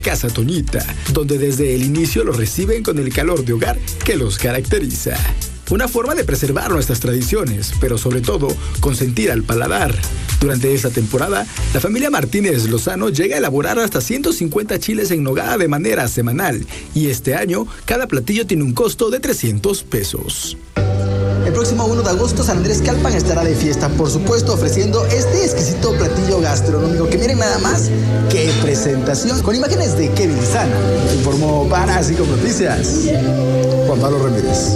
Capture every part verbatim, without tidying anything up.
Casa Toñita, donde desde el inicio los reciben con el calor de hogar que los caracteriza. Una forma de preservar nuestras tradiciones, pero sobre todo, consentir al paladar. Durante esta temporada, la familia Martínez Lozano llega a elaborar hasta ciento cincuenta chiles en nogada de manera semanal, y este año, cada platillo tiene un costo de trescientos pesos. El próximo uno de agosto, San Andrés Calpan estará de fiesta, por supuesto, ofreciendo este exquisito platillo gastronómico que miren nada más qué presentación, con imágenes de Kevin Lizana. Informó para Así Como Noticias, Juan Pablo Ramírez.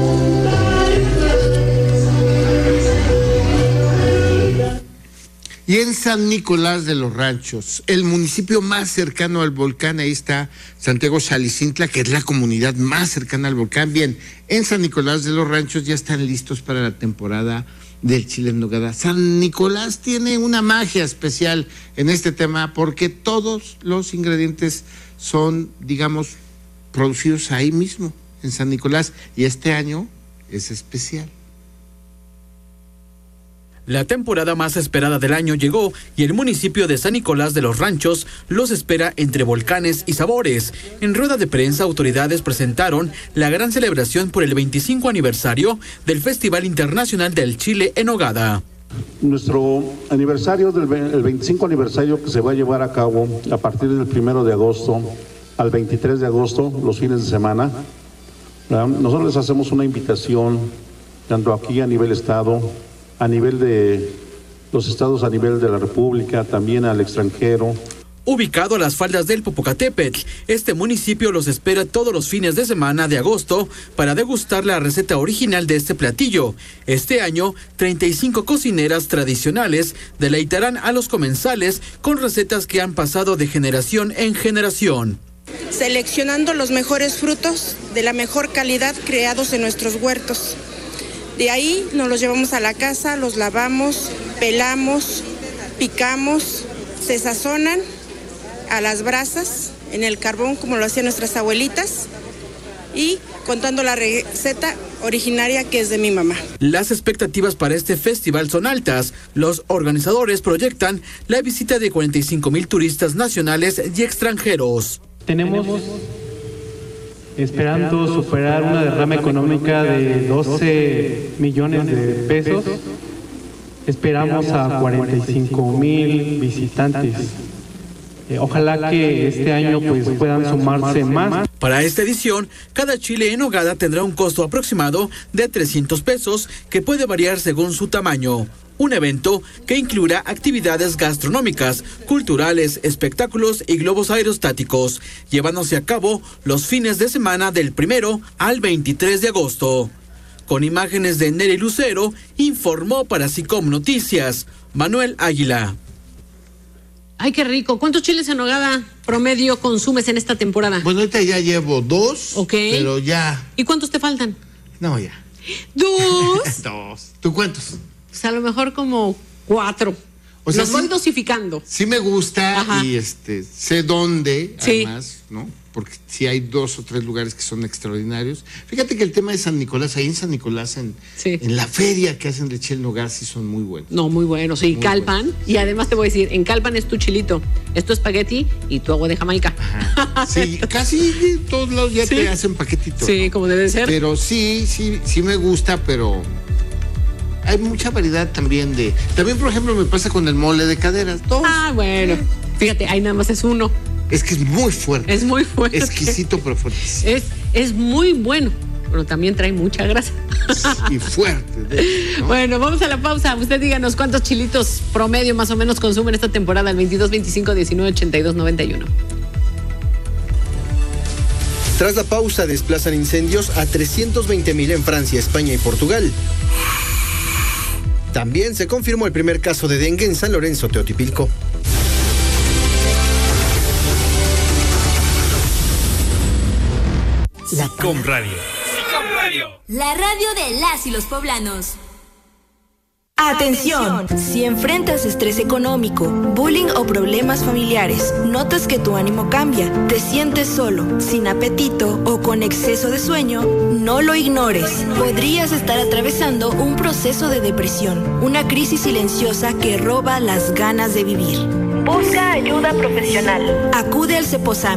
Y en San Nicolás de los Ranchos, el municipio más cercano al volcán, ahí está Santiago Xalicintla, que es la comunidad más cercana al volcán. Bien, en San Nicolás de los Ranchos ya están listos para la temporada del chile en nogada. San Nicolás tiene una magia especial en este tema porque todos los ingredientes son, digamos, producidos ahí mismo, en San Nicolás, y este año es especial. La temporada más esperada del año llegó y el municipio de San Nicolás de los Ranchos los espera entre volcanes y sabores. En rueda de prensa, autoridades presentaron la gran celebración por el veinticinco aniversario del Festival Internacional del Chile en Nogada. Nuestro aniversario, del el veinticinco aniversario que se va a llevar a cabo a partir del primero de agosto al veintitrés de agosto, los fines de semana. Nosotros les hacemos una invitación, tanto aquí a nivel estado, a nivel de los estados, a nivel de la República, también al extranjero. Ubicado a las faldas del Popocatépetl, este municipio los espera todos los fines de semana de agosto para degustar la receta original de este platillo. Este año, treinta y cinco cocineras tradicionales deleitarán a los comensales con recetas que han pasado de generación en generación. Seleccionando los mejores frutos de la mejor calidad creados en nuestros huertos. De ahí nos los llevamos a la casa, los lavamos, pelamos, picamos, se sazonan a las brasas, en el carbón como lo hacían nuestras abuelitas, y contando la receta originaria que es de mi mamá. Las expectativas para este festival son altas. Los organizadores proyectan la visita de cuarenta y cinco mil turistas nacionales y extranjeros. Tenemos esperando superar una derrama económica de doce millones de pesos. Esperamos a cuarenta y cinco mil visitantes. Eh, ojalá que este año pues puedan sumarse más. Para esta edición, cada chile en nogada tendrá un costo aproximado de trescientos pesos, que puede variar según su tamaño. Un evento que incluirá actividades gastronómicas, culturales, espectáculos y globos aerostáticos, llevándose a cabo los fines de semana del primero al veintitrés de agosto. Con imágenes de Nery Lucero, informó para Sicom Noticias, Manuel Águila. Ay, qué rico. ¿Cuántos chiles en nogada promedio consumes en esta temporada? Bueno, ahorita ya llevo dos, okay, pero ya... ¿Y cuántos te faltan? No, ya. ¿Dos? Dos. ¿Tú cuántos? Pues a lo mejor como cuatro. O sea, los voy sí, dosificando. Sí me gusta. Ajá. Y este sé dónde, sí, además, ¿no? Porque sí hay dos o tres lugares que son extraordinarios. Fíjate que el tema de San Nicolás, ahí en San Nicolás, en, sí, en la feria que hacen de chile en nogada, sí son muy buenos. No, muy buenos. Sí, muy Calpan. Buenos. Y además te voy a decir, en Calpan es tu chilito, es tu espagueti y tu agua de Jamaica. Ajá. Sí, casi todos lados ya, sí, te hacen paquetitos. Sí, ¿no? Como debe ser. Pero sí, sí, sí me gusta, pero... hay mucha variedad también de... También, por ejemplo, me pasa con el mole de caderas. Dos. Ah, bueno. Fíjate, ahí nada más es uno. Es que es muy fuerte. Es muy fuerte. Exquisito, pero fuertísimo. Es, es muy bueno, pero también trae mucha grasa. Y fuerte, ¿no? Bueno, vamos a la pausa. Usted díganos cuántos chilitos promedio más o menos consumen esta temporada, el veintidós, veinticinco, diecinueve, ochenta y dos, noventa y uno. Tras la pausa, desplazan incendios a trescientos veinte mil en Francia, España y Portugal. También se confirmó el primer caso de dengue en San Lorenzo, Teotipilco. Sicom Radio. Sicom Radio. La radio de las y los poblanos. Atención, si enfrentas estrés económico, bullying o problemas familiares, notas que tu ánimo cambia, te sientes solo, sin apetito o con exceso de sueño, no lo ignores. Podrías estar atravesando un proceso de depresión, una crisis silenciosa que roba las ganas de vivir. Busca ayuda profesional. Acude al Ceposam